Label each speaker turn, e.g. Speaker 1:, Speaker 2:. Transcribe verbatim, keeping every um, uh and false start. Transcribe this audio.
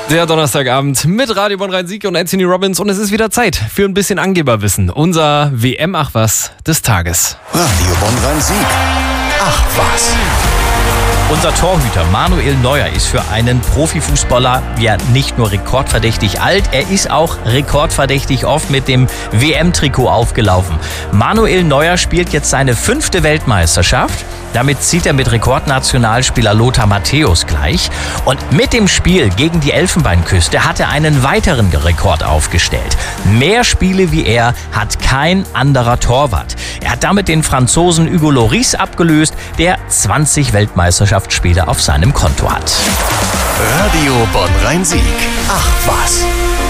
Speaker 1: Der Donnerstagabend mit Radio Bonn-Rhein-Sieg und Anthony Robbins und es ist wieder Zeit für ein bisschen Angeberwissen. Unser W M-Ach-Was des Tages.
Speaker 2: Radio Bonn-Rhein-Sieg. Ach was.
Speaker 3: Unser Torhüter Manuel Neuer ist für einen Profifußballer ja nicht nur rekordverdächtig alt, er ist auch rekordverdächtig oft mit dem W M-Trikot aufgelaufen. Manuel Neuer spielt jetzt seine fünfte Weltmeisterschaft. Damit zieht er mit Rekordnationalspieler Lothar Matthäus gleich. Und mit dem Spiel gegen die Elfenbeinküste hat er einen weiteren Rekord aufgestellt. Mehr Spiele wie er hat kein anderer Torwart. Er hat damit den Franzosen Hugo Lloris abgelöst, der zwanzig Weltmeisterschaftsspiele auf seinem Konto hat.
Speaker 2: Radio Bonn-Rhein-Sieg. Ach was.